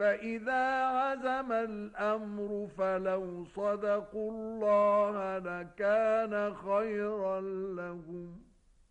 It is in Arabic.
فإذا عزم الأمر فلو صدقوا الله لكان خيرا لهم.